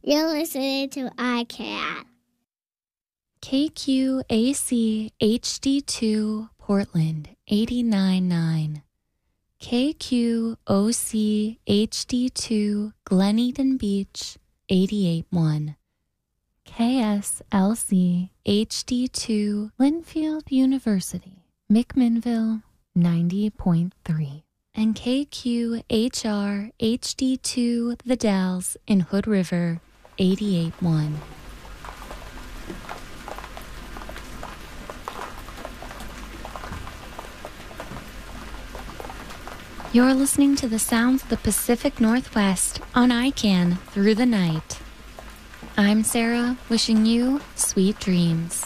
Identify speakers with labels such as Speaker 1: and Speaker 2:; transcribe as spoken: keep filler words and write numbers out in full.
Speaker 1: You're listening to I C A N.
Speaker 2: K Q A C H D two Portland eighty-nine point nine. K Q O C H D two Glen Eden Beach eighty-eight point one. K S L C H D two Linfield University McMinnville ninety point three. And K Q H R H D two The Dalles in Hood River eighty-eight point one. You're listening to the sounds of the Pacific Northwest on I C A N Through the Night. I'm Sarah, wishing you sweet dreams.